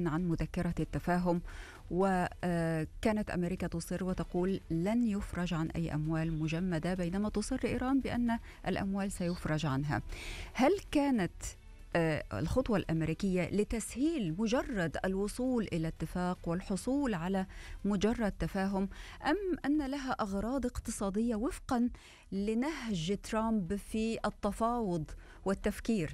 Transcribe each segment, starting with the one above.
الإعلان عن مذكرة التفاهم، وكانت أمريكا تصر وتقول لن يفرج عن أي أموال مجمدة، بينما تصر إيران بأن الأموال سيفرج عنها. هل كانت الخطوة الأمريكية لتسهيل مجرد الوصول إلى اتفاق والحصول على مجرد تفاهم، أم أن لها أغراض اقتصادية وفقا لنهج ترامب في التفاوض والتفكير؟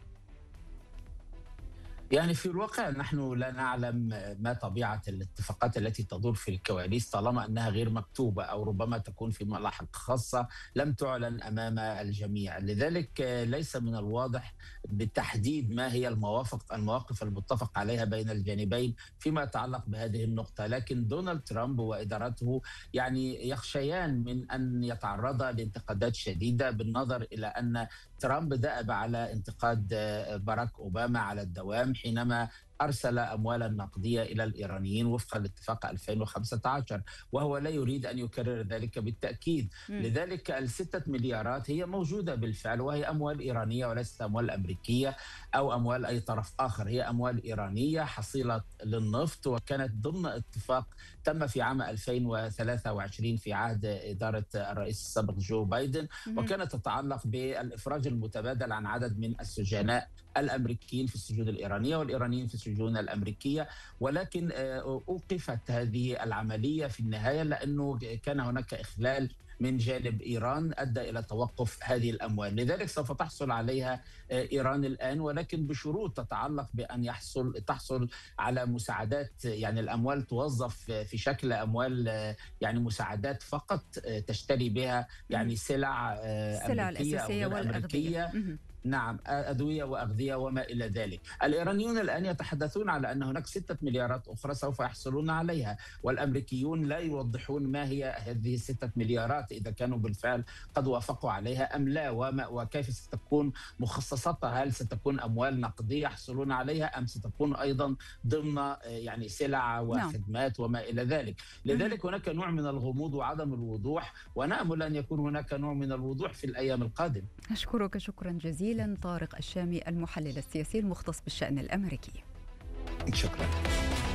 يعني في الواقع نحن لا نعلم ما طبيعة الاتفاقات التي تدور في الكواليس طالما أنها غير مكتوبة، أو ربما تكون في ملاحق خاصة لم تعلن أمام الجميع. لذلك ليس من الواضح بالتحديد ما هي المواقف المتفق عليها بين الجانبين فيما يتعلق بهذه النقطة. لكن دونالد ترامب وإدارته يعني يخشيان من أن يتعرضا لانتقادات شديدة، بالنظر إلى أن ترامب دأب على انتقاد باراك أوباما على الدوام حينما أرسل أموالا نقدية إلى الإيرانيين وفقا لاتفاق 2015، وهو لا يريد أن يكرر ذلك بالتأكيد. لذلك ال6 مليارات هي موجودة بالفعل، وهي أموال إيرانية وليست أموال أمريكية أو أموال أي طرف آخر، هي أموال إيرانية حصيلة للنفط، وكانت ضمن اتفاق تم في عام 2023 في عهد إدارة الرئيس السابق جو بايدن، وكانت تتعلق بالإفراج المتبادل عن عدد من السجناء الأمريكيين في السجون الإيرانية والإيرانيين في السجون الأمريكية. ولكن أوقفت هذه العملية في النهاية لأنه كان هناك إخلال من جانب إيران أدى إلى توقف هذه الأموال. لذلك سوف تحصل عليها إيران الآن، ولكن بشروط تتعلق بأن تحصل على مساعدات، يعني الأموال توظف في شكل أموال يعني مساعدات فقط تشتري بها يعني سلع أمريكية أو غير أمريكية. نعم، أدوية وأغذية وما إلى ذلك. الإيرانيون الآن يتحدثون على أن هناك 6 مليارات أخرى سوف يحصلون عليها، والأمريكيون لا يوضحون ما هي هذه 6 مليارات، إذا كانوا بالفعل قد وافقوا عليها أم لا، وكيف ستكون مخصصاتها. هل ستكون أموال نقدية يحصلون عليها أم ستكون أيضا ضمن يعني سلع وخدمات وما إلى ذلك. لذلك هناك نوع من الغموض وعدم الوضوح، ونأمل أن يكون هناك نوع من الوضوح في الأيام القادمة. أشكرك شكرا جزيلا طارق الشامي، المحلل السياسي المختص بالشأن الأمريكي. شكرا.